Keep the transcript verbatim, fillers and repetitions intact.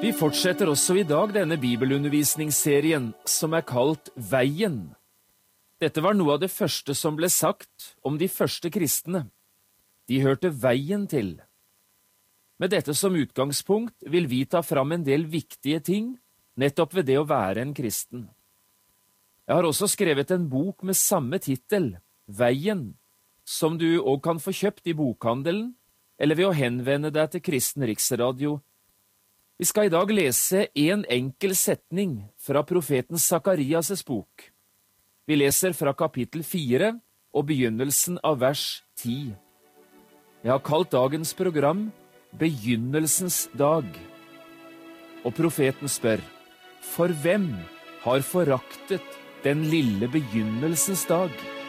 Vi fortsetter også i dag denne bibelundervisningsserien som er kalt Veien. Dette var noe av det første som ble sagt om de første kristne. De hørte veien til. Med dette som utgangspunkt vil vi ta fram en del viktige ting nettopp ved det å være en kristen. Jeg har også skrevet en bok med samme titel, Veien, som du også kan få kjøpt i bokhandelen, eller ved å henvende deg til Kristen Riksradio. Vi skal i dag lese en enkel setning fra profeten Sakarias' bok. Vi leser fra kapittel fire og begynnelsen av vers ti. Jeg har kalt dagens program Begynnelsens dag. Og profeten spør, for hvem har foraktet den lille begynnelsens dag?